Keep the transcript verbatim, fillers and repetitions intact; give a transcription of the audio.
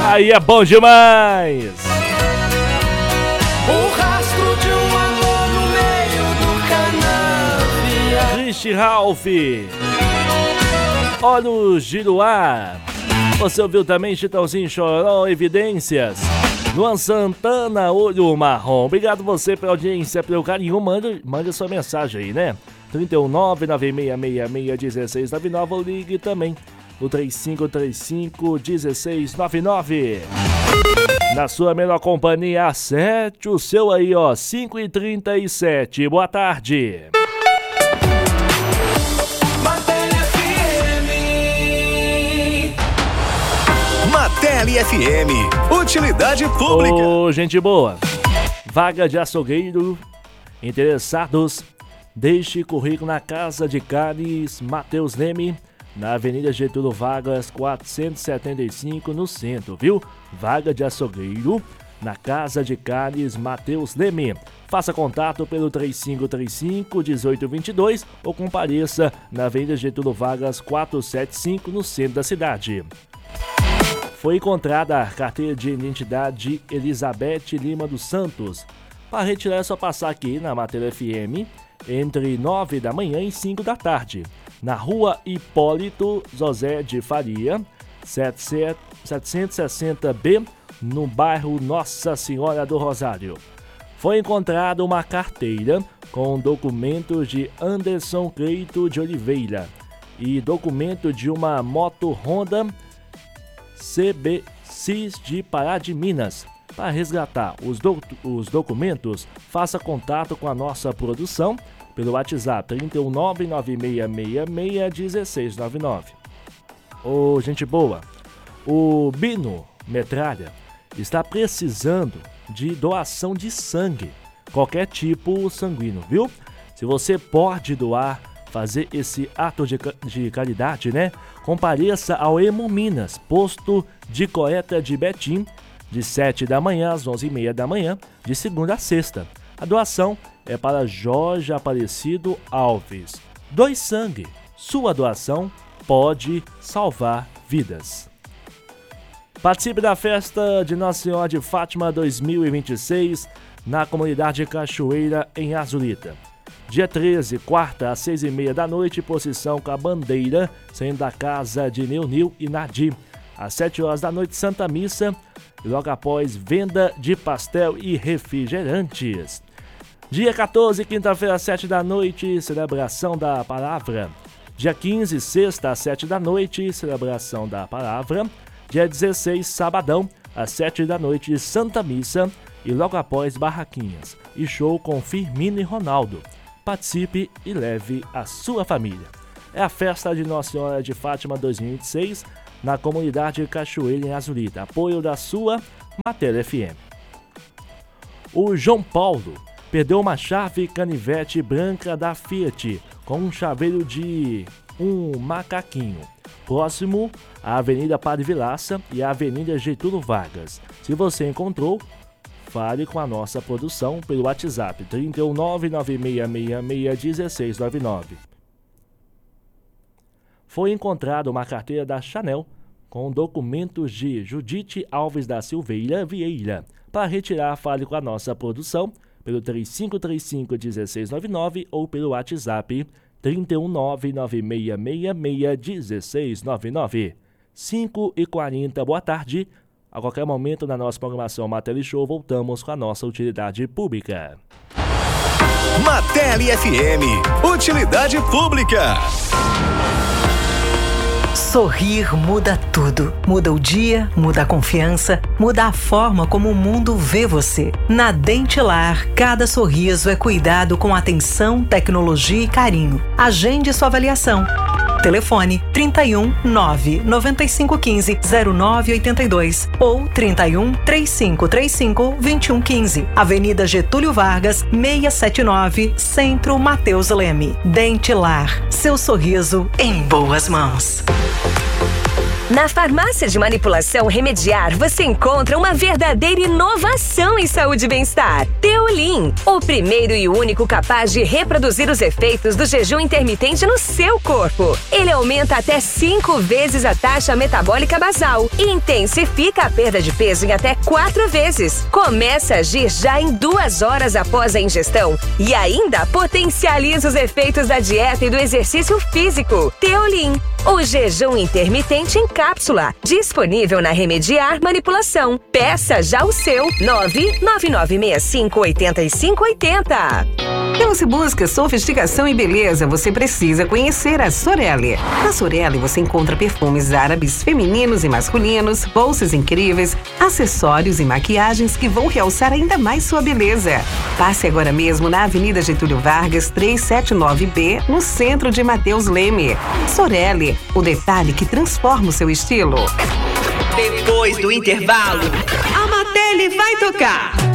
Aí é bom demais. O rastro de um amor no meio do canavial. Cristi Ralph, Olhos de Luar. Você ouviu também Chitãozinho Choró, Evidências. Luan Santana, Olho Marrom. Obrigado você pela audiência, pelo carinho. Mande, mande sua mensagem aí, né? trinta e um, nove nove seis seis seis, um seis nove nove ou ligue também no três cinco três cinco, um seis nove nove. Na sua melhor companhia, sete, o seu aí, ó, cinco e trinta e sete. Boa tarde. Martelli F M, utilidade pública. Ô, gente boa, vaga de açougueiro, interessados, deixe currículo na Casa de Carnes Matheus Leme, na Avenida Getúlio Vargas, quatrocentos e setenta e cinco, no centro, viu? Vaga de açougueiro, na Casa de Carnes Matheus Leme. Faça contato pelo três cinco três cinco, um oito dois dois ou compareça na Avenida Getúlio Vargas, quatrocentos e setenta e cinco, no centro da cidade. Foi encontrada a carteira de identidade de Elizabeth Lima dos Santos. Para retirar é só passar aqui na Martelli F M entre nove da manhã e cinco da tarde, na rua Hipólito José de Faria, setecentos e sessenta B, no bairro Nossa Senhora do Rosário. Foi encontrada uma carteira com documentos de Anderson Cleito de Oliveira e documento de uma moto Honda C B Cis de Pará de Minas. Para resgatar os, do, os documentos, faça contato com a nossa produção pelo WhatsApp trinta e um, nove nove seis seis seis, um seis nove nove. Ô, gente boa, o Bino Metralha está precisando de doação de sangue, qualquer tipo sanguíneo, viu? Se você pode doar, fazer esse ato de, de caridade, né? Compareça ao Hemominas, posto de coleta de Betim, de sete da manhã às onze e meia da manhã, de segunda a sexta. A doação é para Jorge Aparecido Alves. Doe sangue. Sua doação pode salvar vidas. Participe da festa de Nossa Senhora de Fátima dois mil e vinte e seis na comunidade Cachoeira, em Azulita. Dia treze, quarta, às seis e meia da noite, procissão com a bandeira, saindo da casa de Neunil e Nadir. Às sete horas da noite, Santa Missa, e logo após, venda de pastel e refrigerantes. Dia quatorze, quinta-feira, às sete da noite, celebração da palavra. Dia quinze, sexta, às sete da noite, celebração da palavra. Dia dezesseis, sabadão, às sete da noite, Santa Missa, e logo após, barraquinhas e show com Firmino e Ronaldo. Participe e leve a sua família. É a festa de Nossa Senhora de Fátima dois mil e vinte e seis na comunidade Cachoeira, em Azulita. Apoio da sua Martelli F M. O João Paulo perdeu uma chave canivete branca da Fiat com um chaveiro de um macaquinho, próximo à Avenida Padre Vilaça e à Avenida Getúlio Vargas. Se você encontrou, fale com a nossa produção pelo WhatsApp trinta e um, nove nove seis seis seis, um seis nove nove. Foi encontrada uma carteira da Chanel com documentos de Judite Alves da Silveira Vieira. Para retirar, fale com a nossa produção pelo três cinco três cinco, um seis nove nove ou pelo WhatsApp trinta e um, nove nove seis seis seis, um seis nove nove. cinco e quarenta, boa tarde. A qualquer momento na nossa programação Martelli Show, voltamos com a nossa utilidade pública. Martelli F M, utilidade pública. Sorrir muda tudo. Muda o dia, muda a confiança, muda a forma como o mundo vê você. Na Dentilar, cada sorriso é cuidado com atenção, tecnologia e carinho. Agende sua avaliação. Telefone trinta e um, nove nove cinco um cinco, zero nove oito dois ou trinta e um, três cinco três cinco, vinte e um quinze. Avenida Getúlio Vargas, seiscentos e setenta e nove, Centro Matheus Leme. Dentilar, seu sorriso em boas mãos. Na farmácia de manipulação Remediar, você encontra uma verdadeira inovação em saúde e bem-estar. Teolin, o primeiro e único capaz de reproduzir os efeitos do jejum intermitente no seu corpo. Ele aumenta até cinco vezes a taxa metabólica basal e intensifica a perda de peso em até quatro vezes. Começa a agir já em duas horas após a ingestão e ainda potencializa os efeitos da dieta e do exercício físico. Teolin, o jejum intermitente em cápsula, disponível na Remediar Manipulação. Peça já o seu nove nove nove seis cinco oito cinco oito zero. Então, se busca sofisticação e beleza, você precisa conhecer a Sorelle. Na Sorelle você encontra perfumes árabes femininos e masculinos, bolsas incríveis, acessórios e maquiagens que vão realçar ainda mais sua beleza. Passe agora mesmo na Avenida Getúlio Vargas, trezentos e setenta e nove B, no centro de Matheus Leme. Sorelle, o detalhe que transforma o seu estilo. Depois do intervalo, a Martelli vai tocar.